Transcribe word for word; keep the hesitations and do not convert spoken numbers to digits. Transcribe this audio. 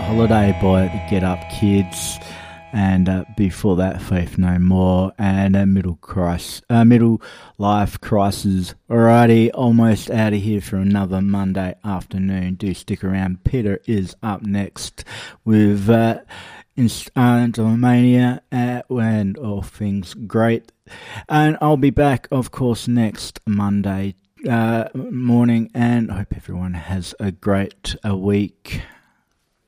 Holiday by the Get Up Kids, and uh, before that, Faith No More, and a uh, Middle Crisis, uh, Middle Life Crisis. Alrighty, almost out of here for another Monday afternoon. Do stick around. Peter is up next with uh, Instrumentalmania uh, and all things great. And I'll be back, of course, next Monday uh, morning, and I hope everyone has a great a week.